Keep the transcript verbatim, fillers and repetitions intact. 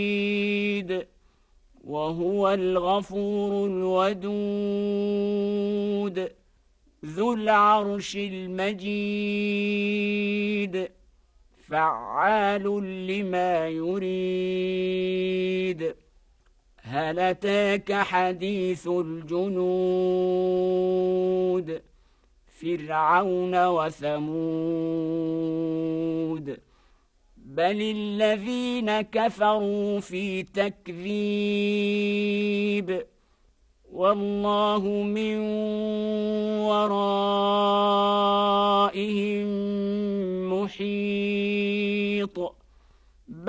وهو الغفور الودود ذو العرش المجيد فعال لما يريد هل أتاك حديث الجنود فرعون وثمود بل الذين كفروا في تكذيب والله من ورائهم محيط